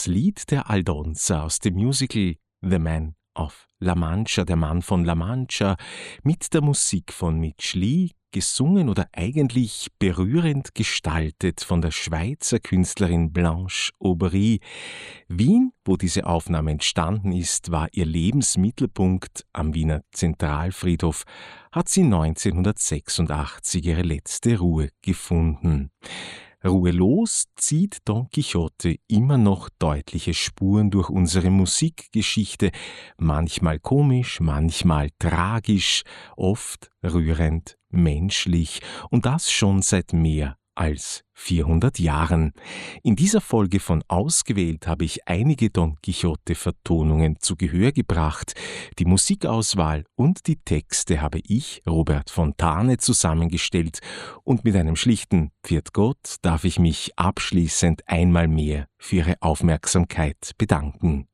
Das Lied der Aldonza aus dem Musical The Man of La Mancha, der Mann von La Mancha, mit der Musik von Mitch Lee, gesungen oder eigentlich berührend gestaltet von der Schweizer Künstlerin Blanche Aubry. Wien, wo diese Aufnahme entstanden ist, war ihr Lebensmittelpunkt. Am Wiener Zentralfriedhof hat sie 1986 ihre letzte Ruhe gefunden. Ruhelos zieht Don Quixote immer noch deutliche Spuren durch unsere Musikgeschichte, manchmal komisch, manchmal tragisch, oft rührend menschlich, und das schon seit mehr als 400 Jahren. In dieser Folge von Ausgewählt habe ich einige Don Quixote-Vertonungen zu Gehör gebracht. Die Musikauswahl und die Texte habe ich, Robert Fontane, zusammengestellt, und mit einem schlichten Pfiat Gott darf ich mich abschließend einmal mehr für Ihre Aufmerksamkeit bedanken.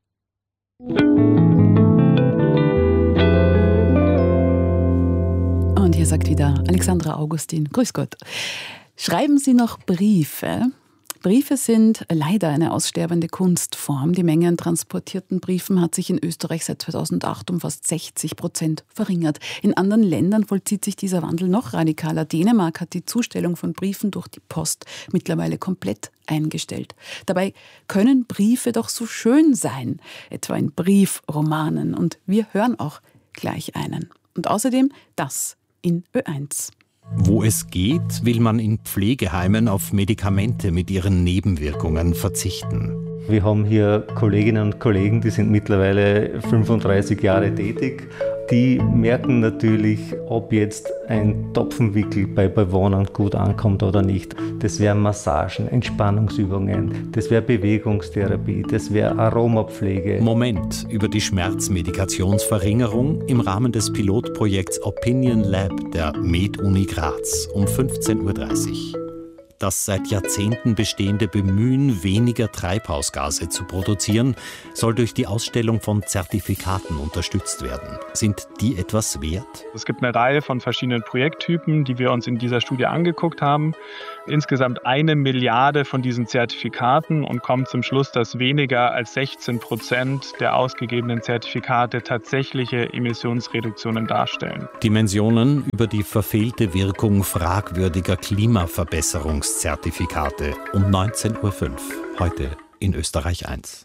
Und hier sagt wieder Alexandra Augustin, grüß Gott. Schreiben Sie noch Briefe? Briefe sind leider eine aussterbende Kunstform. Die Menge an transportierten Briefen hat sich in Österreich seit 2008 um fast 60% verringert. In anderen Ländern vollzieht sich dieser Wandel noch radikaler. Dänemark hat die Zustellung von Briefen durch die Post mittlerweile komplett eingestellt. Dabei können Briefe doch so schön sein, etwa in Briefromanen. Und wir hören auch gleich einen. Und außerdem das in Ö1. Wo es geht, will man in Pflegeheimen auf Medikamente mit ihren Nebenwirkungen verzichten. Wir haben hier Kolleginnen und Kollegen, die sind mittlerweile 35 Jahre tätig. Die merken natürlich, ob jetzt ein Topfenwickel bei Bewohnern gut ankommt oder nicht. Das wären Massagen, Entspannungsübungen, das wäre Bewegungstherapie, das wäre Aromapflege. Moment über die Schmerzmedikationsverringerung im Rahmen des Pilotprojekts Opinion Lab der Med-Uni Graz um 15.30 Uhr. Das seit Jahrzehnten bestehende Bemühen, weniger Treibhausgase zu produzieren, soll durch die Ausstellung von Zertifikaten unterstützt werden. Sind die etwas wert? Es gibt eine Reihe von verschiedenen Projekttypen, die wir uns in dieser Studie angeguckt haben. Insgesamt 1 Milliarde von diesen Zertifikaten und kommen zum Schluss, dass weniger als 16% der ausgegebenen Zertifikate tatsächliche Emissionsreduktionen darstellen. Dimensionen über die verfehlte Wirkung fragwürdiger Klimaverbesserungszertifikate um 19.05 Uhr, heute in Österreich 1.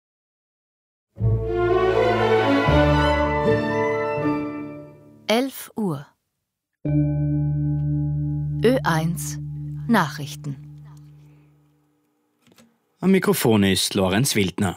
Uhr. Ö1 Nachrichten. Am Mikrofon ist Lorenz Wildner.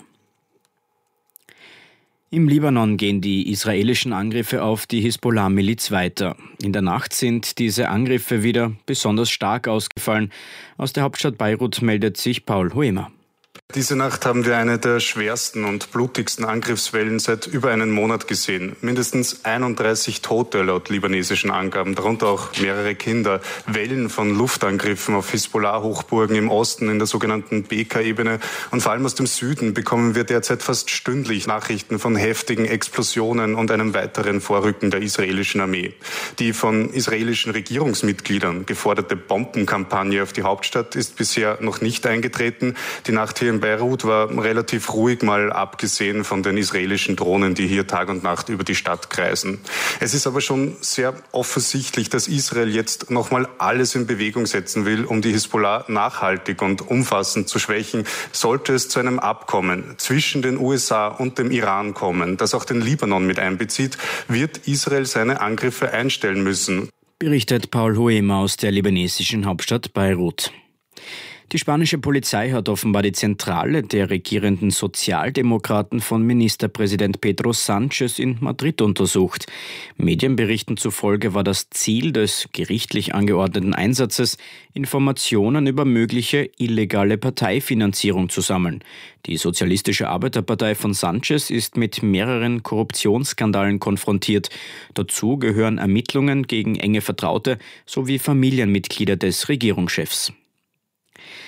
Im Libanon gehen die israelischen Angriffe auf die Hisbollah-Miliz weiter. In der Nacht sind diese Angriffe wieder besonders stark ausgefallen. Aus der Hauptstadt Beirut meldet sich Paul Huemer. Diese Nacht haben wir eine der schwersten und blutigsten Angriffswellen seit über einem Monat gesehen. Mindestens 31 Tote laut libanesischen Angaben, darunter auch mehrere Kinder. Wellen von Luftangriffen auf Hisbollah-Hochburgen im Osten in der sogenannten Beka-Ebene. Und vor allem aus dem Süden bekommen wir derzeit fast stündlich Nachrichten von heftigen Explosionen und einem weiteren Vorrücken der israelischen Armee. Die von israelischen Regierungsmitgliedern geforderte Bombenkampagne auf die Hauptstadt ist bisher noch nicht eingetreten. Die Nacht hier in Beirut war relativ ruhig, mal abgesehen von den israelischen Drohnen, die hier Tag und Nacht über die Stadt kreisen. Es ist aber schon sehr offensichtlich, dass Israel jetzt nochmal alles in Bewegung setzen will, um die Hisbollah nachhaltig und umfassend zu schwächen. Sollte es zu einem Abkommen zwischen den USA und dem Iran kommen, das auch den Libanon mit einbezieht, wird Israel seine Angriffe einstellen müssen. Berichtet Paul Huemer aus der libanesischen Hauptstadt Beirut. Die spanische Polizei hat offenbar die Zentrale der regierenden Sozialdemokraten von Ministerpräsident Pedro Sánchez in Madrid untersucht. Medienberichten zufolge war das Ziel des gerichtlich angeordneten Einsatzes, Informationen über mögliche illegale Parteifinanzierung zu sammeln. Die Sozialistische Arbeiterpartei von Sánchez ist mit mehreren Korruptionsskandalen konfrontiert. Dazu gehören Ermittlungen gegen enge Vertraute sowie Familienmitglieder des Regierungschefs.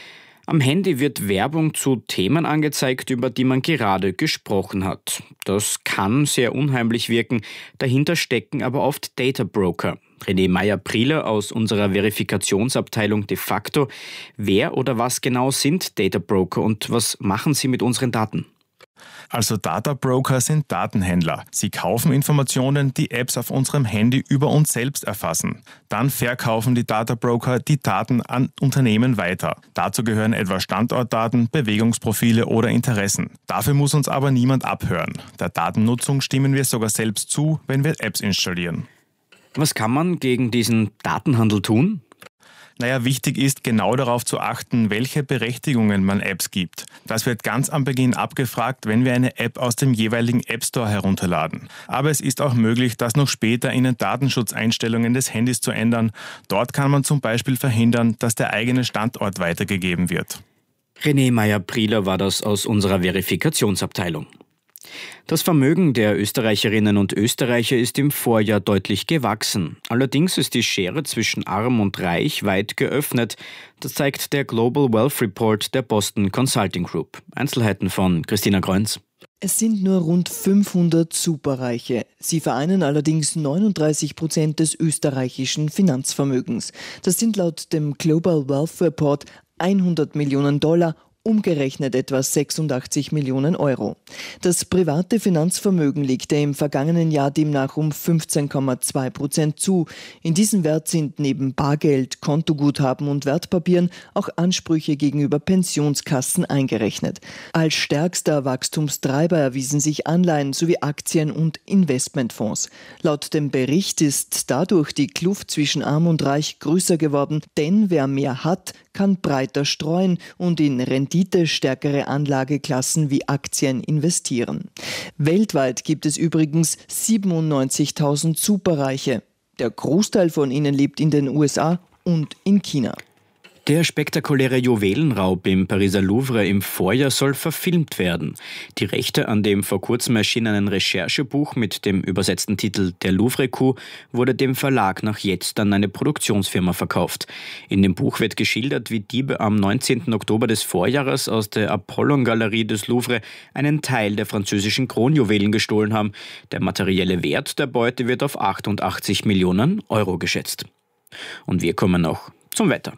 Am Handy wird Werbung zu Themen angezeigt, über die man gerade gesprochen hat. Das kann sehr unheimlich wirken, dahinter stecken aber oft Data Broker. René Meyer-Prieler aus unserer Verifikationsabteilung de facto. Wer oder was genau sind Data Broker und was machen sie mit unseren Daten? Also Data Broker sind Datenhändler. Sie kaufen Informationen, die Apps auf unserem Handy über uns selbst erfassen. Dann verkaufen die Data Broker die Daten an Unternehmen weiter. Dazu gehören etwa Standortdaten, Bewegungsprofile oder Interessen. Dafür muss uns aber niemand abhören. Der Datennutzung stimmen wir sogar selbst zu, wenn wir Apps installieren. Was kann man gegen diesen Datenhandel tun? Wichtig ist, genau darauf zu achten, welche Berechtigungen man Apps gibt. Das wird ganz am Beginn abgefragt, wenn wir eine App aus dem jeweiligen App Store herunterladen. Aber es ist auch möglich, das noch später in den Datenschutzeinstellungen des Handys zu ändern. Dort kann man zum Beispiel verhindern, dass der eigene Standort weitergegeben wird. René Meyer-Prieler war das aus unserer Verifikationsabteilung. Das Vermögen der Österreicherinnen und Österreicher ist im Vorjahr deutlich gewachsen. Allerdings ist die Schere zwischen Arm und Reich weit geöffnet. Das zeigt der Global Wealth Report der Boston Consulting Group. Einzelheiten von Christina Kreunz. Es sind nur rund 500 Superreiche. Sie vereinen allerdings 39% des österreichischen Finanzvermögens. Das sind laut dem Global Wealth Report 100 Millionen $, umgerechnet etwa 86 Millionen Euro. Das private Finanzvermögen legte im vergangenen Jahr demnach um 15,2% zu. In diesen Wert sind neben Bargeld, Kontoguthaben und Wertpapieren auch Ansprüche gegenüber Pensionskassen eingerechnet. Als stärkster Wachstumstreiber erwiesen sich Anleihen sowie Aktien und Investmentfonds. Laut dem Bericht ist dadurch die Kluft zwischen Arm und Reich größer geworden, denn wer mehr hat, kann breiter streuen und in renditestärkere Anlageklassen wie Aktien investieren. Weltweit gibt es übrigens 97.000 Superreiche. Der Großteil von ihnen lebt in den USA und in China. Der spektakuläre Juwelenraub im Pariser Louvre im Vorjahr soll verfilmt werden. Die Rechte an dem vor kurzem erschienenen Recherchebuch mit dem übersetzten Titel Der Louvre-Coup wurde dem Verlag nach jetzt an eine Produktionsfirma verkauft. In dem Buch wird geschildert, wie Diebe am 19. Oktober des Vorjahres aus der Apollon-Galerie des Louvre einen Teil der französischen Kronjuwelen gestohlen haben. Der materielle Wert der Beute wird auf 88 Millionen Euro geschätzt. Und wir kommen noch zum Wetter.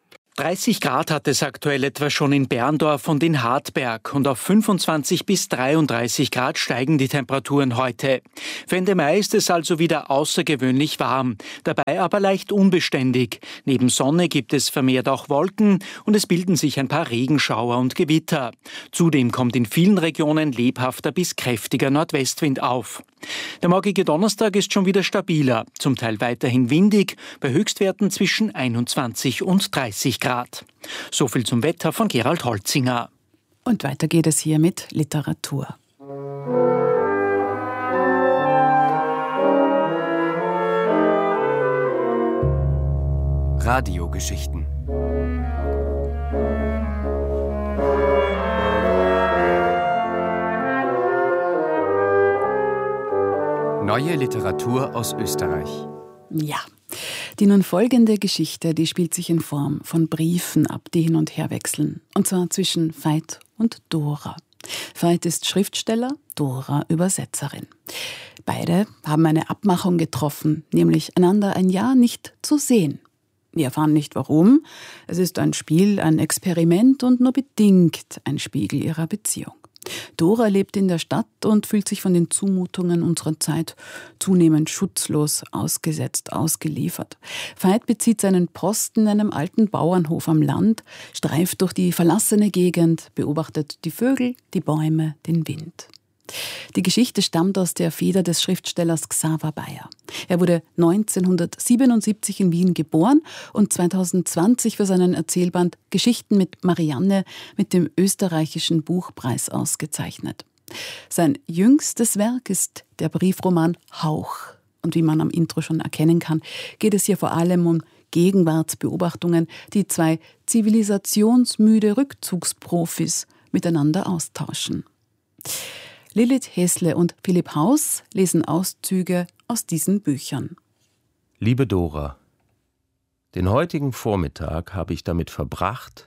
30 Grad hat es aktuell etwa schon in Berndorf und in Hartberg und auf 25 bis 33 Grad steigen die Temperaturen heute. Für Ende Mai ist es also wieder außergewöhnlich warm, dabei aber leicht unbeständig. Neben Sonne gibt es vermehrt auch Wolken und es bilden sich ein paar Regenschauer und Gewitter. Zudem kommt in vielen Regionen lebhafter bis kräftiger Nordwestwind auf. Der morgige Donnerstag ist schon wieder stabiler, zum Teil weiterhin windig, bei Höchstwerten zwischen 21 und 30 Grad. So viel zum Wetter von Gerald Holzinger. Und weiter geht es hier mit Literatur. Radiogeschichten. Neue Literatur aus Österreich. Ja, die nun folgende Geschichte, die spielt sich in Form von Briefen ab, die hin und her wechseln. Und zwar zwischen Veit und Dora. Veit ist Schriftsteller, Dora Übersetzerin. Beide haben eine Abmachung getroffen, nämlich einander ein Jahr nicht zu sehen. Wir erfahren nicht warum. Es ist ein Spiel, ein Experiment und nur bedingt ein Spiegel ihrer Beziehung. Dora lebt in der Stadt und fühlt sich von den Zumutungen unserer Zeit zunehmend schutzlos, ausgesetzt, ausgeliefert. Veit bezieht seinen Posten in einem alten Bauernhof am Land, streift durch die verlassene Gegend, beobachtet die Vögel, die Bäume, den Wind. Die Geschichte stammt aus der Feder des Schriftstellers Xaver Beyer. Er wurde 1977 in Wien geboren und 2020 für seinen Erzählband Geschichten mit Marianne mit dem österreichischen Buchpreis ausgezeichnet. Sein jüngstes Werk ist der Briefroman Hauch. Und wie man am Intro schon erkennen kann, geht es hier vor allem um Gegenwartsbeobachtungen, die zwei zivilisationsmüde Rückzugsprofis miteinander austauschen. Lilith Häsle und Philipp Haus lesen Auszüge aus diesen Büchern. Liebe Dora, den heutigen Vormittag habe ich damit verbracht,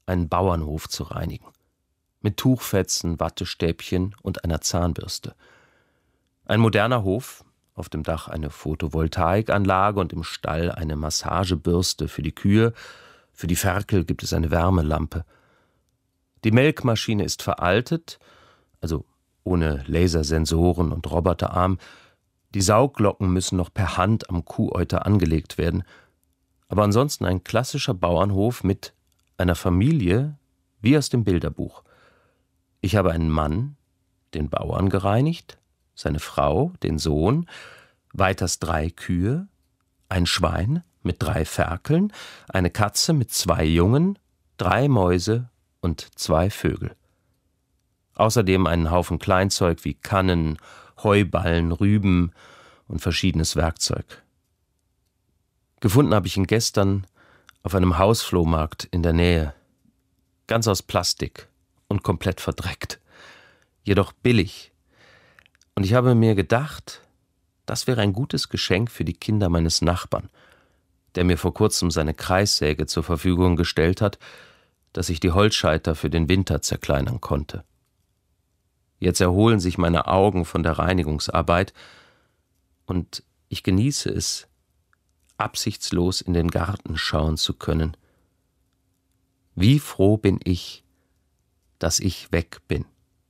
einen Bauernhof zu reinigen. Mit Tuchfetzen, Wattestäbchen und einer Zahnbürste. Ein moderner Hof, auf dem Dach eine Photovoltaikanlage und im Stall eine Massagebürste für die Kühe. Für die Ferkel gibt es eine Wärmelampe. Die Melkmaschine ist veraltet, also ohne Lasersensoren und Roboterarm. Die Saugglocken müssen noch per Hand am Kuheuter angelegt werden. Aber ansonsten ein klassischer Bauernhof mit einer Familie wie aus dem Bilderbuch. Ich habe einen Mann, den Bauern gereinigt, seine Frau, den Sohn, weiters 3 Kühe, ein Schwein mit 3 Ferkeln, eine Katze mit 2 Jungen, 3 Mäuse und 2 Vögel. Außerdem einen Haufen Kleinzeug wie Kannen, Heuballen, Rüben und verschiedenes Werkzeug. Gefunden habe ich ihn gestern auf einem Hausflohmarkt in der Nähe. Ganz aus Plastik und komplett verdreckt. Jedoch billig. Und ich habe mir gedacht, das wäre ein gutes Geschenk für die Kinder meines Nachbarn, der mir vor kurzem seine Kreissäge zur Verfügung gestellt hat, dass ich die Holzscheiter für den Winter zerkleinern konnte. Jetzt erholen sich meine Augen von der Reinigungsarbeit und ich genieße es, absichtslos in den Garten schauen zu können. Wie froh bin ich, dass ich weg bin.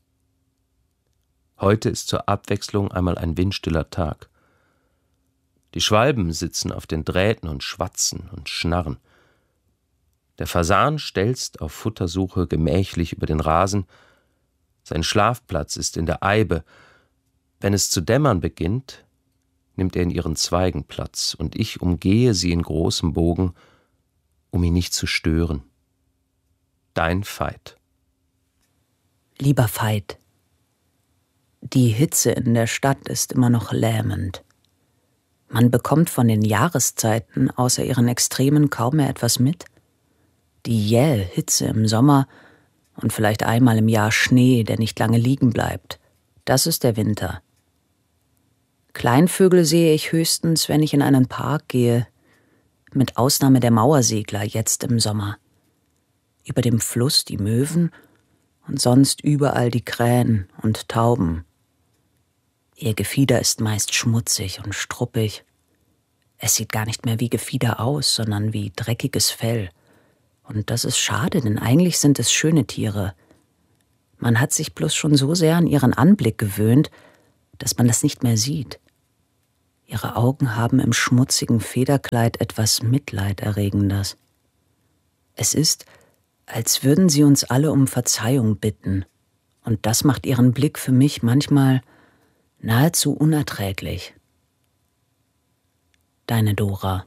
Heute ist zur Abwechslung einmal ein windstiller Tag. Die Schwalben sitzen auf den Drähten und schwatzen und schnarren. Der Fasan stelzt auf Futtersuche gemächlich über den Rasen. Sein Schlafplatz ist in der Eibe. Wenn es zu dämmern beginnt, nimmt er in ihren Zweigen Platz, und ich umgehe sie in großem Bogen, um ihn nicht zu stören. Dein Veit. Lieber Veit, die Hitze in der Stadt ist immer noch lähmend. Man bekommt von den Jahreszeiten außer ihren Extremen kaum mehr etwas mit. Die jähe Hitze im Sommer und vielleicht einmal im Jahr Schnee, der nicht lange liegen bleibt, das ist der Winter. Kleinvögel sehe ich höchstens, wenn ich in einen Park gehe, mit Ausnahme der Mauersegler jetzt im Sommer. Über dem Fluss die Möwen und sonst überall die Krähen und Tauben. Ihr Gefieder ist meist schmutzig und struppig. Es sieht gar nicht mehr wie Gefieder aus, sondern wie dreckiges Fell. Und das ist schade, denn eigentlich sind es schöne Tiere. Man hat sich bloß schon so sehr an ihren Anblick gewöhnt, dass man das nicht mehr sieht. Ihre Augen haben im schmutzigen Federkleid etwas Mitleiderregendes. Es ist, als würden sie uns alle um Verzeihung bitten. Und das macht ihren Blick für mich manchmal nahezu unerträglich. Deine Dora.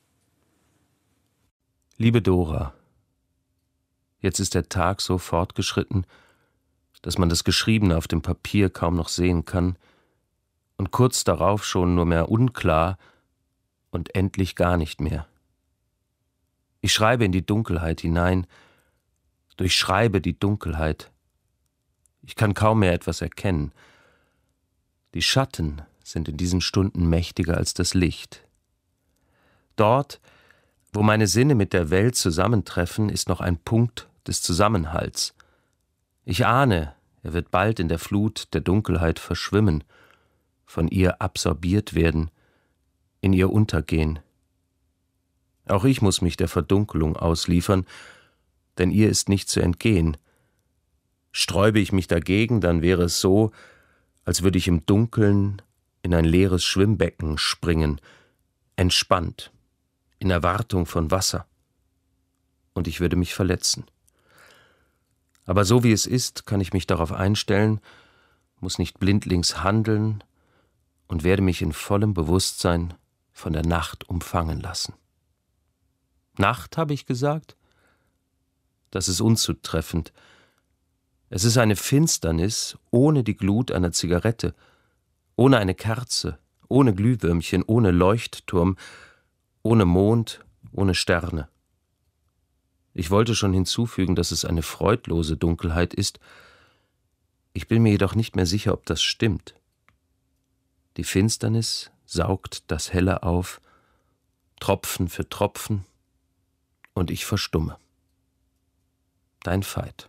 Liebe Dora, jetzt ist der Tag so fortgeschritten, dass man das Geschriebene auf dem Papier kaum noch sehen kann und kurz darauf schon nur mehr unklar und endlich gar nicht mehr. Ich schreibe in die Dunkelheit hinein, durchschreibe die Dunkelheit. Ich kann kaum mehr etwas erkennen. Die Schatten sind in diesen Stunden mächtiger als das Licht. Dort, wo meine Sinne mit der Welt zusammentreffen, ist noch ein Punkt des Zusammenhalts. Ich ahne, er wird bald in der Flut der Dunkelheit verschwimmen, von ihr absorbiert werden, in ihr untergehen. Auch ich muss mich der Verdunkelung ausliefern, denn ihr ist nicht zu entgehen. Sträube ich mich dagegen, dann wäre es so, als würde ich im Dunkeln in ein leeres Schwimmbecken springen, entspannt, in Erwartung von Wasser. Und ich würde mich verletzen. Aber so wie es ist, kann ich mich darauf einstellen, muss nicht blindlings handeln und werde mich in vollem Bewusstsein von der Nacht umfangen lassen. Nacht, habe ich gesagt? Das ist unzutreffend. Es ist eine Finsternis ohne die Glut einer Zigarette, ohne eine Kerze, ohne Glühwürmchen, ohne Leuchtturm, ohne Mond, ohne Sterne. Ich wollte schon hinzufügen, dass es eine freudlose Dunkelheit ist. Ich bin mir jedoch nicht mehr sicher, ob das stimmt. Die Finsternis saugt das Helle auf, Tropfen für Tropfen, und ich verstumme. Dein Veit.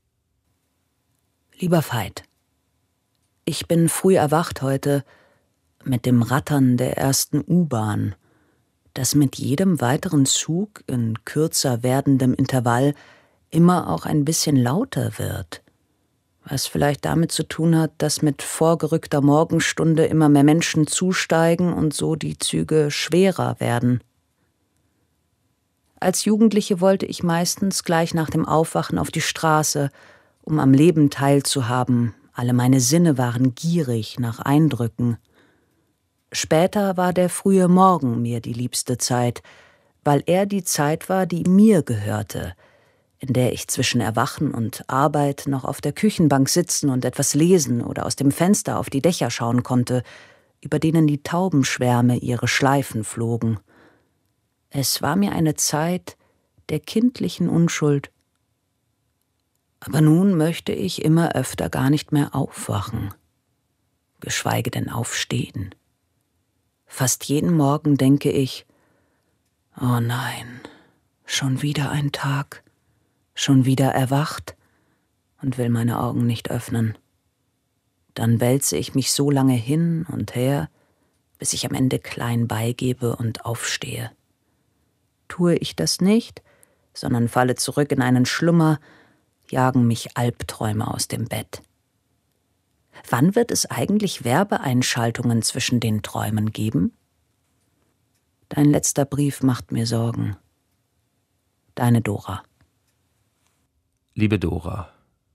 Lieber Veit, ich bin früh erwacht heute mit dem Rattern der ersten U-Bahn, das mit jedem weiteren Zug in kürzer werdendem Intervall immer auch ein bisschen lauter wird. Was vielleicht damit zu tun hat, dass mit vorgerückter Morgenstunde immer mehr Menschen zusteigen und so die Züge schwerer werden. Als Jugendliche wollte ich meistens gleich nach dem Aufwachen auf die Straße, um am Leben teilzuhaben. Alle meine Sinne waren gierig nach Eindrücken. Später war der frühe Morgen mir die liebste Zeit, weil er die Zeit war, die mir gehörte, in der ich zwischen Erwachen und Arbeit noch auf der Küchenbank sitzen und etwas lesen oder aus dem Fenster auf die Dächer schauen konnte, über denen die Taubenschwärme ihre Schleifen flogen. Es war mir eine Zeit der kindlichen Unschuld. Aber nun möchte ich immer öfter gar nicht mehr aufwachen, geschweige denn aufstehen. Fast jeden Morgen denke ich, oh nein, schon wieder ein Tag, schon wieder erwacht und will meine Augen nicht öffnen. Dann wälze ich mich so lange hin und her, bis ich am Ende klein beigebe und aufstehe. Tue ich das nicht, sondern falle zurück in einen Schlummer, jagen mich Albträume aus dem Bett. Wann wird es eigentlich Werbeeinschaltungen zwischen den Träumen geben? Dein letzter Brief macht mir Sorgen. Deine Dora. Liebe Dora,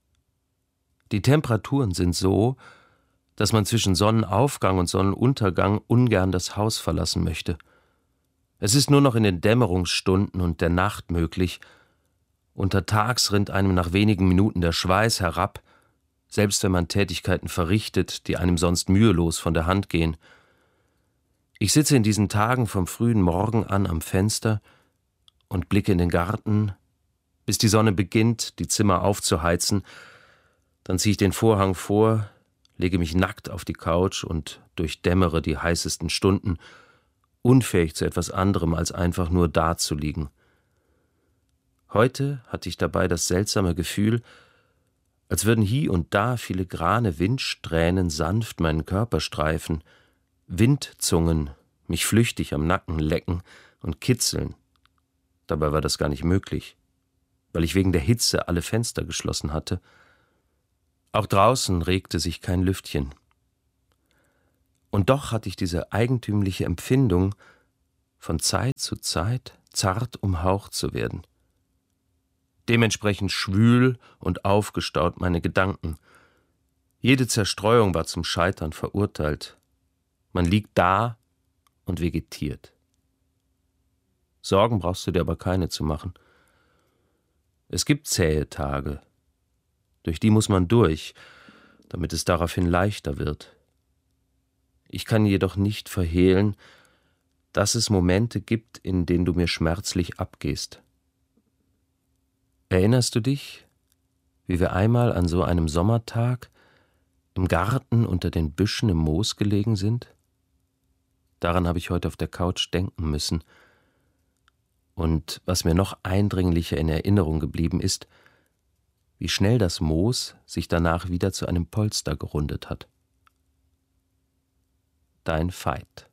die Temperaturen sind so, dass man zwischen Sonnenaufgang und Sonnenuntergang ungern das Haus verlassen möchte. Es ist nur noch in den Dämmerungsstunden und der Nacht möglich. Untertags rinnt einem nach wenigen Minuten der Schweiß herab, selbst wenn man Tätigkeiten verrichtet, die einem sonst mühelos von der Hand gehen. Ich sitze in diesen Tagen vom frühen Morgen an am Fenster und blicke in den Garten, bis die Sonne beginnt, die Zimmer aufzuheizen. Dann ziehe ich den Vorhang vor, lege mich nackt auf die Couch und durchdämmere die heißesten Stunden, unfähig zu etwas anderem, als einfach nur dazuliegen. Heute hatte ich dabei das seltsame Gefühl, als würden hie und da filigrane Windsträhnen sanft meinen Körper streifen, Windzungen mich flüchtig am Nacken lecken und kitzeln. Dabei war das gar nicht möglich, weil ich wegen der Hitze alle Fenster geschlossen hatte. Auch draußen regte sich kein Lüftchen. Und doch hatte ich diese eigentümliche Empfindung, von Zeit zu Zeit zart umhaucht zu werden. Dementsprechend schwül und aufgestaut meine Gedanken. Jede Zerstreuung war zum Scheitern verurteilt. Man liegt da und vegetiert. Sorgen brauchst du dir aber keine zu machen. Es gibt zähe Tage, durch die muss man durch, damit es daraufhin leichter wird. Ich kann jedoch nicht verhehlen, dass es Momente gibt, in denen du mir schmerzlich abgehst. Erinnerst du dich, wie wir einmal an so einem Sommertag im Garten unter den Büschen im Moos gelegen sind? Daran habe ich heute auf der Couch denken müssen. Und was mir noch eindringlicher in Erinnerung geblieben ist, wie schnell das Moos sich danach wieder zu einem Polster gerundet hat. Dein Veit.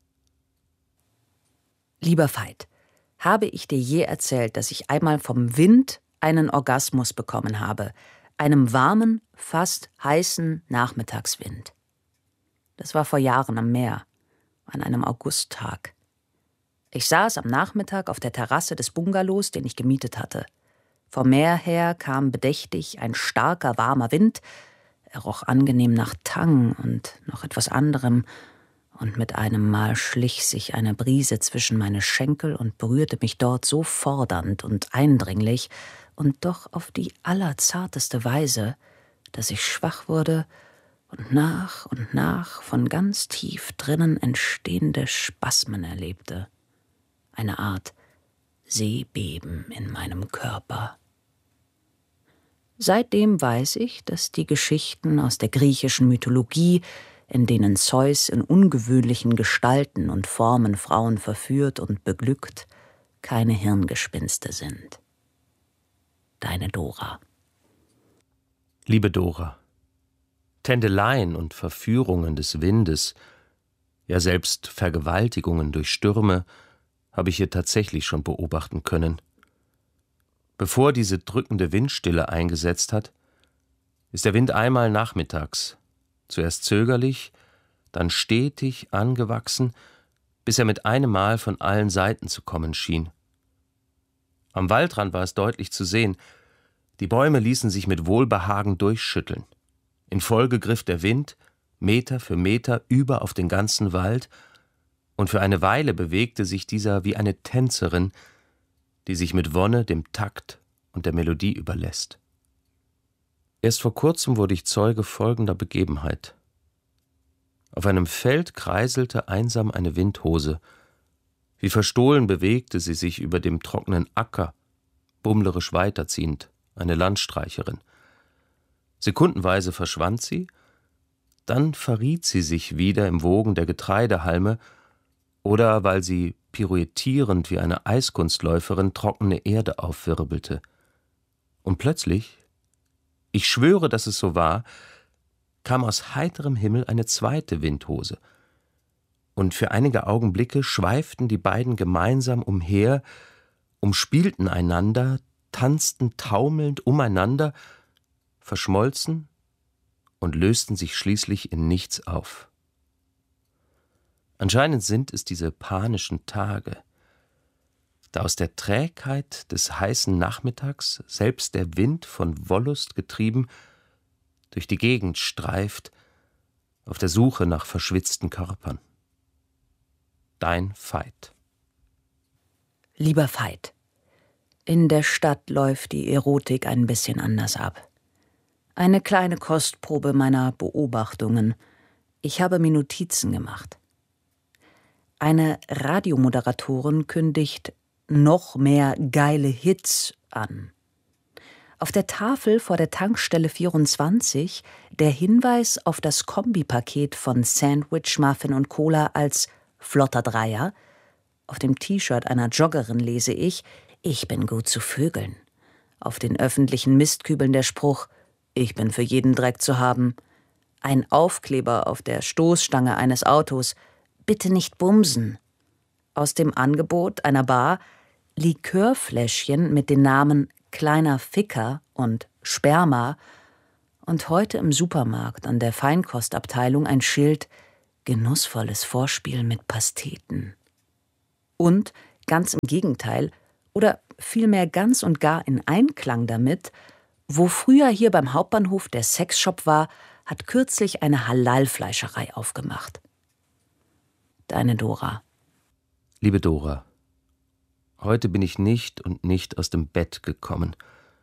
Lieber Veit, habe ich dir je erzählt, dass ich einmal vom Wind einen Orgasmus bekommen habe, einem warmen, fast heißen Nachmittagswind. Das war vor Jahren am Meer, an einem Augusttag. Ich saß am Nachmittag auf der Terrasse des Bungalows, den ich gemietet hatte. Vom Meer her kam bedächtig ein starker, warmer Wind. Er roch angenehm nach Tang und noch etwas anderem. Und mit einem Mal schlich sich eine Brise zwischen meine Schenkel und berührte mich dort so fordernd und eindringlich und doch auf die allerzarteste Weise, dass ich schwach wurde und nach von ganz tief drinnen entstehende Spasmen erlebte. Eine Art Seebeben in meinem Körper. Seitdem weiß ich, dass die Geschichten aus der griechischen Mythologie, in denen Zeus in ungewöhnlichen Gestalten und Formen Frauen verführt und beglückt, keine Hirngespinste sind. Deine Dora. Liebe Dora, Tändeleien und Verführungen des Windes, ja selbst Vergewaltigungen durch Stürme, habe ich hier tatsächlich schon beobachten können. Bevor diese drückende Windstille eingesetzt hat, ist der Wind einmal nachmittags, zuerst zögerlich, dann stetig angewachsen, bis er mit einem Mal von allen Seiten zu kommen schien. Am Waldrand war es deutlich zu sehen, die Bäume ließen sich mit Wohlbehagen durchschütteln. In Folge griff der Wind, Meter für Meter, über auf den ganzen Wald, und für eine Weile bewegte sich dieser wie eine Tänzerin, die sich mit Wonne dem Takt und der Melodie überlässt. Erst vor kurzem wurde ich Zeuge folgender Begebenheit. Auf einem Feld kreiselte einsam eine Windhose. Wie verstohlen bewegte sie sich über dem trockenen Acker, bummlerisch weiterziehend, eine Landstreicherin. Sekundenweise verschwand sie, dann verriet sie sich wieder im Wogen der Getreidehalme oder weil sie pirouettierend wie eine Eiskunstläuferin trockene Erde aufwirbelte. Und plötzlich, ich schwöre, dass es so war, kam aus heiterem Himmel eine zweite Windhose. Und für einige Augenblicke schweiften die beiden gemeinsam umher, umspielten einander, tanzten taumelnd umeinander, verschmolzen und lösten sich schließlich in nichts auf. Anscheinend sind es diese panischen Tage, da aus der Trägheit des heißen Nachmittags selbst der Wind von Wollust getrieben durch die Gegend streift, auf der Suche nach verschwitzten Körpern. Dein Veit. Lieber Veit, in der Stadt läuft die Erotik ein bisschen anders ab. Eine kleine Kostprobe meiner Beobachtungen. Ich habe mir Notizen gemacht. Eine Radiomoderatorin kündigt noch mehr geile Hits an. Auf der Tafel vor der Tankstelle 24 der Hinweis auf das Kombipaket von Sandwich, Muffin und Cola als flotter Dreier. Auf dem T-Shirt einer Joggerin lese ich: Ich bin gut zu Vögeln. Auf den öffentlichen Mistkübeln der Spruch: Ich bin für jeden Dreck zu haben. Ein Aufkleber auf der Stoßstange eines Autos: Bitte nicht bumsen. Aus dem Angebot einer Bar Likörfläschchen mit den Namen Kleiner Ficker und Sperma und heute im Supermarkt an der Feinkostabteilung ein Schild: Genussvolles Vorspiel mit Pasteten. Und, ganz im Gegenteil, oder vielmehr ganz und gar in Einklang damit, wo früher hier beim Hauptbahnhof der Sexshop war, hat kürzlich eine Halal-Fleischerei aufgemacht. Deine Dora. Liebe Dora, heute bin ich nicht aus dem Bett gekommen.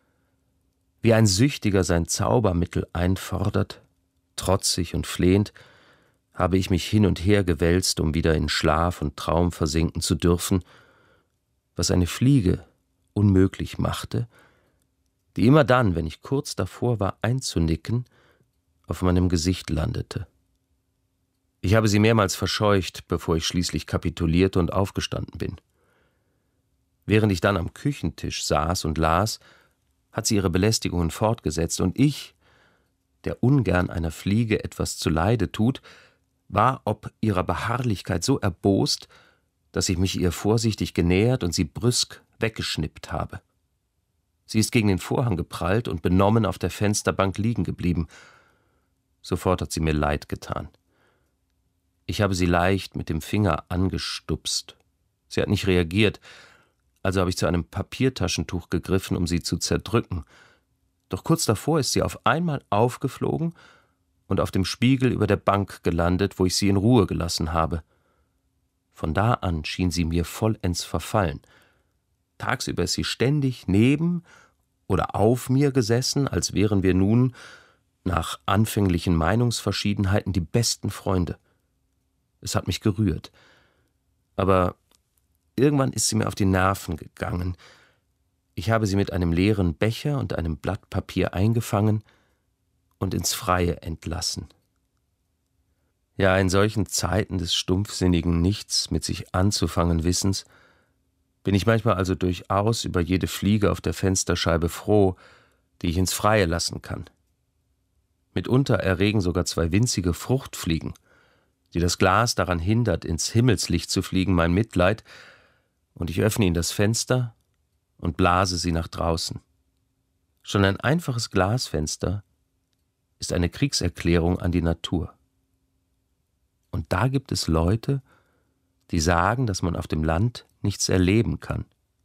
Wie ein Süchtiger sein Zaubermittel einfordert, trotzig und flehend, habe ich mich hin und her gewälzt, um wieder in Schlaf und Traum versinken zu dürfen, was eine Fliege unmöglich machte, die immer dann, wenn ich kurz davor war einzunicken, auf meinem Gesicht landete. Ich habe sie mehrmals verscheucht, bevor ich schließlich kapitulierte und aufgestanden bin. Während ich dann am Küchentisch saß und las, hat sie ihre Belästigungen fortgesetzt, und ich, der ungern einer Fliege etwas zuleide tut, war ob ihrer Beharrlichkeit so erbost, dass ich mich ihr vorsichtig genähert und sie brüsk weggeschnippt habe. Sie ist gegen den Vorhang geprallt und benommen auf der Fensterbank liegen geblieben. Sofort hat sie mir leid getan. Ich habe sie leicht mit dem Finger angestupst. Sie hat nicht reagiert, also habe ich zu einem Papiertaschentuch gegriffen, um sie zu zerdrücken. Doch kurz davor ist sie auf einmal aufgeflogen und auf dem Spiegel über der Bank gelandet, wo ich sie in Ruhe gelassen habe. Von da an schien sie mir vollends verfallen. Tagsüber ist sie ständig neben oder auf mir gesessen, als wären wir nun, nach anfänglichen Meinungsverschiedenheiten, die besten Freunde. Es hat mich gerührt. Aber irgendwann ist sie mir auf die Nerven gegangen. Ich habe sie mit einem leeren Becher und einem Blatt Papier eingefangen und ins Freie entlassen. Ja, in solchen Zeiten des stumpfsinnigen Nichts mit sich anzufangen Wissens bin ich manchmal also durchaus über jede Fliege auf der Fensterscheibe froh, die ich ins Freie lassen kann. Mitunter erregen sogar 2 winzige Fruchtfliegen, die das Glas daran hindert, ins Himmelslicht zu fliegen, mein Mitleid, und ich öffne ihnen das Fenster und blase sie nach draußen. Schon ein einfaches Glasfenster ist eine Kriegserklärung an die Natur. Und da gibt es Leute, die sagen, dass man auf dem Land nichts erleben kann.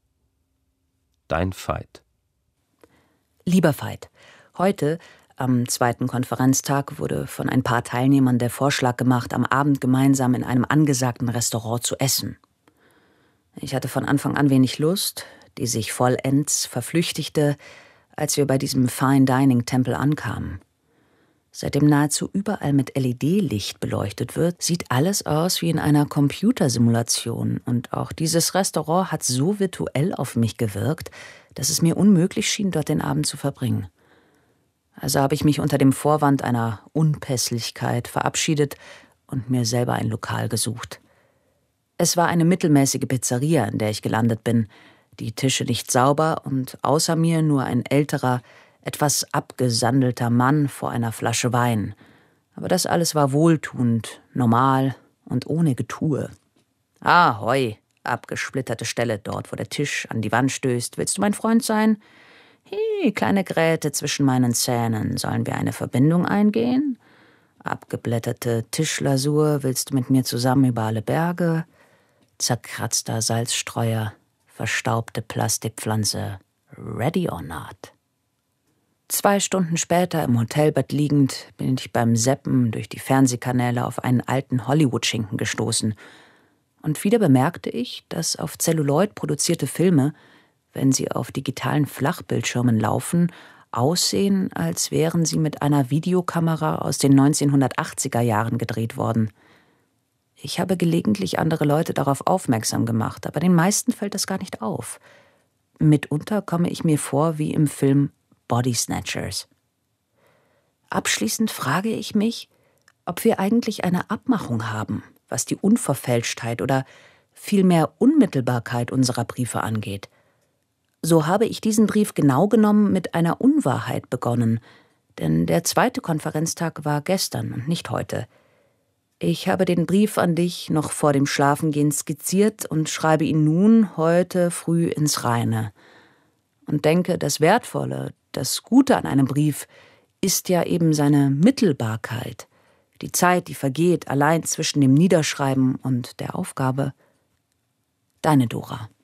Dein Veit. Lieber Veit, heute, am 2. Konferenztag, wurde von ein paar Teilnehmern der Vorschlag gemacht, am Abend gemeinsam in einem angesagten Restaurant zu essen. Ich hatte von Anfang an wenig Lust, die sich vollends verflüchtigte, als wir bei diesem Fine-Dining-Tempel ankamen. Seitdem nahezu überall mit LED-Licht beleuchtet wird, sieht alles aus wie in einer Computersimulation. Und auch dieses Restaurant hat so virtuell auf mich gewirkt, dass es mir unmöglich schien, dort den Abend zu verbringen. Also habe ich mich unter dem Vorwand einer Unpässlichkeit verabschiedet und mir selber ein Lokal gesucht. Es war eine mittelmäßige Pizzeria, in der ich gelandet bin, die Tische nicht sauber und außer mir nur ein älterer, etwas abgesandelter Mann vor einer Flasche Wein. Aber das alles war wohltuend, normal und ohne Getue. Ahoi, abgesplitterte Stelle dort, wo der Tisch an die Wand stößt. Willst du mein Freund sein? Hey, kleine Gräte zwischen meinen Zähnen. Sollen wir eine Verbindung eingehen? Abgeblätterte Tischlasur. Willst du mit mir zusammen über alle Berge? Zerkratzter Salzstreuer. Verstaubte Plastikpflanze. Ready or not? 2 Stunden später, im Hotelbett liegend, bin ich beim Zappen durch die Fernsehkanäle auf einen alten Hollywood-Schinken gestoßen. Und wieder bemerkte ich, dass auf Celluloid produzierte Filme, wenn sie auf digitalen Flachbildschirmen laufen, aussehen, als wären sie mit einer Videokamera aus den 1980er Jahren gedreht worden. Ich habe gelegentlich andere Leute darauf aufmerksam gemacht, aber den meisten fällt das gar nicht auf. Mitunter komme ich mir vor wie im Film Body Snatchers. Abschließend frage ich mich, ob wir eigentlich eine Abmachung haben, was die Unverfälschtheit oder vielmehr Unmittelbarkeit unserer Briefe angeht. So habe ich diesen Brief genau genommen mit einer Unwahrheit begonnen, denn der 2. Konferenztag war gestern und nicht heute. Ich habe den Brief an dich noch vor dem Schlafengehen skizziert und schreibe ihn nun heute früh ins Reine. Und denke, das Wertvolle, das Gute an einem Brief ist ja eben seine Mittelbarkeit, die Zeit, die vergeht, allein zwischen dem Niederschreiben und der Aufgabe. Deine Dora.